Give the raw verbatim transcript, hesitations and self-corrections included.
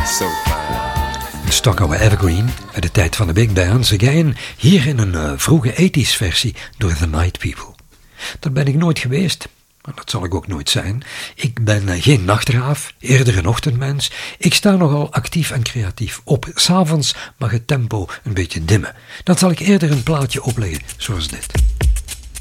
So fine. Een stokoude evergreen uit de tijd van de big bands again, hier in een uh, vroege tachtiger versie door The Night People. Dat ben ik nooit geweest, maar dat zal ik ook nooit zijn. Ik ben uh, geen nachtraaf, eerder een ochtendmens. Ik sta nogal actief en creatief op. 's Avonds mag het tempo een beetje dimmen. Dan zal ik eerder een plaatje opleggen zoals dit.